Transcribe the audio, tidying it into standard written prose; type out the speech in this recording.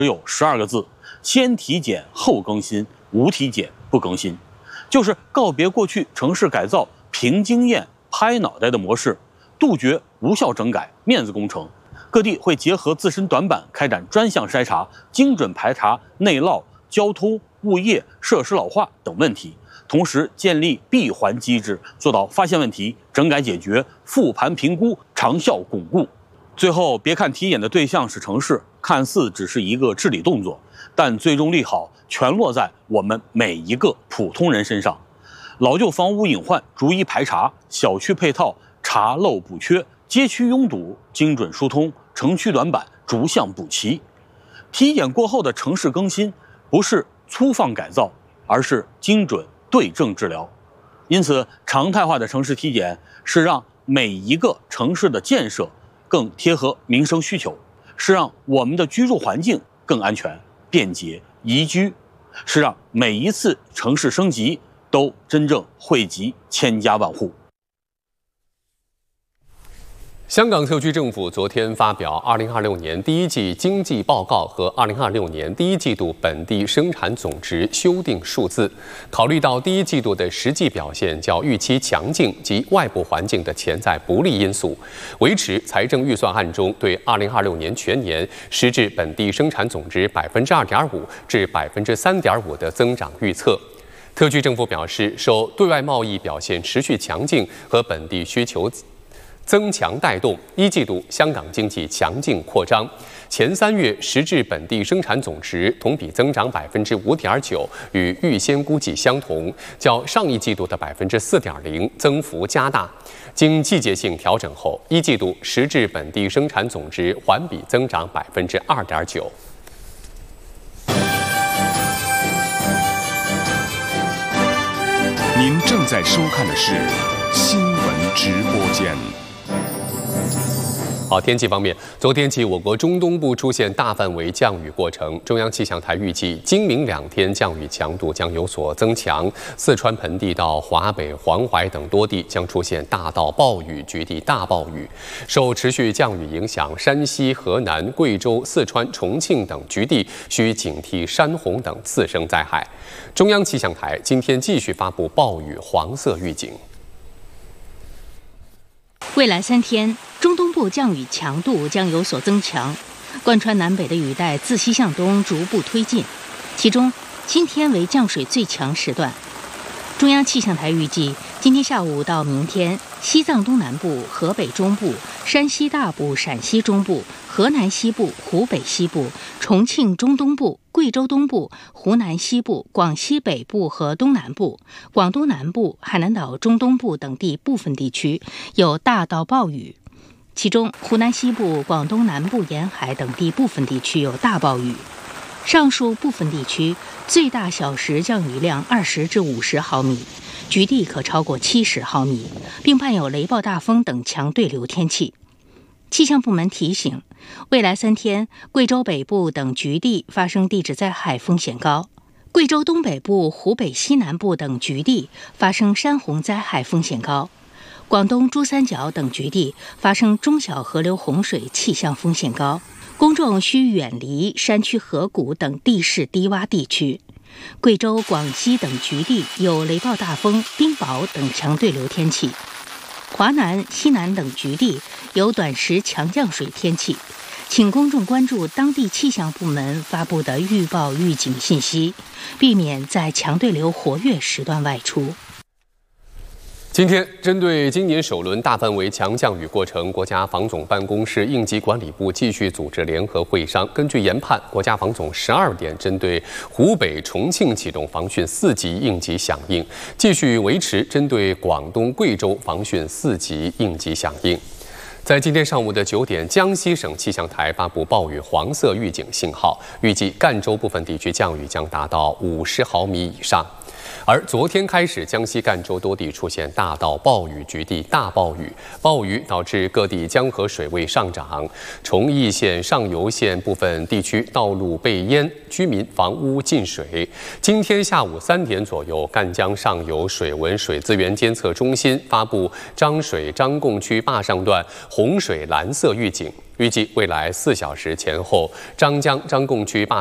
只有12个字：先体检后更新，无体检不更新。就是告别过去城市改造凭经验拍脑袋的模式，杜绝无效整改、面子工程。各地会结合自身短板，开展专项筛查，精准排查内涝、交通、物业、设施老化等问题，同时建立闭环机制，做到发现问题、整改解决、复盘评估、长效巩固。最后，别看体检的对象是城市，看似只是一个治理动作，但最终利好全落在我们每一个普通人身上。老旧房屋隐患逐一排查，小区配套查漏补缺，街区拥堵精准疏通，城区短板逐项补齐。体检过后的城市更新，不是粗放改造，而是精准对症治疗。因此，常态化的城市体检是让每一个城市的建设更贴合民生需求，是让我们的居住环境更安全、便捷、宜居，是让每一次城市升级都真正惠及千家万户。 香港特区政府昨天发表2026年第一季经济报告和2026年第一季度本地生产总值修订数字。考虑到第一季度的实际表现较预期强劲及外部环境的潜在不利因素，维持财政预算案中对2026年全年实质本地生产总值2.5%至3.5%的增长预测。特区政府表示，受对外贸易表现持续强劲和本地需求增强带动，一季度香港经济强劲扩张，前3月实质本地生产总值同比增长5.9%，与预先估计相同，较上一季度的4.0%增幅加大。经季节性调整后，一季度实质本地生产总值环比增长2.9%。 您正在收看的是新闻直播间。 好，天气方面，昨天起我国中东部出现大范围降雨过程，中央气象台预计今明2天降雨强度将有所增强，四川盆地到华北、黄淮等多地将出现大到暴雨、局地大暴雨。受持续降雨影响，山西、河南、贵州、四川、重庆等局地需警惕山洪等次生灾害。中央气象台今天继续发布暴雨黄色预警。 未来3天，中东部降雨强度将有所增强，贯穿南北的雨带自西向东逐步推进，其中今天为降水最强时段。中央气象台预计，今天下午到明天，西藏东南部、河北中部、山西大部、陕西中部、河南西部、湖北西部、重庆中东部、贵州东部、湖南西部、广西北部和东南部、广东南部、海南岛中东部等地部分地区有大到暴雨，其中湖南西部、广东南部沿海等地部分地区有大暴雨。上述部分地区最大小时降雨量20至50毫米，局地可超过70毫米，并伴有雷暴大风等强对流天气。气象部门提醒，未来3天，贵州北部等局地发生地质灾害风险高，贵州东北部、湖北西南部等局地发生山洪灾害风险高，广东珠三角等局地发生中小河流洪水气象风险高，公众需远离山区河谷等地势低洼地区。贵州、广西等局地有雷暴大风、冰雹等强对流天气。华南、西南等局地有短时强降水天气，请公众关注当地气象部门发布的预报预警信息，避免在强对流活跃时段外出。 今天，针对今年首轮大范围强降雨过程，国家防总办公室应急管理部继续组织联合会商。根据研判，国家防总12点针对湖北、重庆启动防汛4级应急响应，继续维持针对广东、贵州防汛4级应急响应。在今天上午的9点，江西省气象台发布暴雨黄色预警信号，预计赣州部分地区降雨将达到50毫米以上。 而昨天开始，江西赣州多地出现大到暴雨局地大暴雨，暴雨导致各地江河水位上涨，崇义县、上游县部分地区道路被淹，居民房屋进水。今天下午3点左右，赣江上游水文水资源监测中心发布漳水张贡区坝上段洪水蓝色预警，预计未来4小时前后，张江张贡区坝